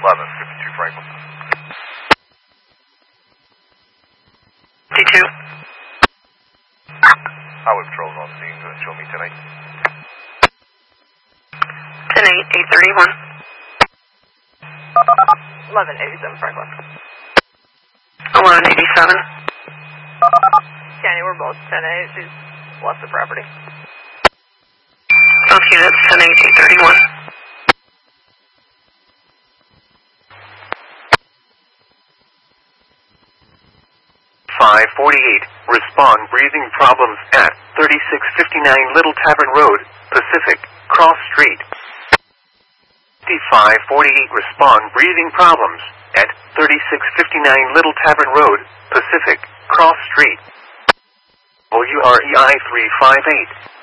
1152 Franklin. 52. Highway Patrol's on scene. Go ahead and show me 10-8. 10-8, 831. 1187 Franklin. 1187. Danny, we're both 10-8. She's left the property. Both units, 10-8, 831. Respond breathing problems at 3659 Little Tavern Road, Pacific, Cross Street. 5548 respond breathing problems at 3659 Little Tavern Road, Pacific, Cross Street. OUREI 358.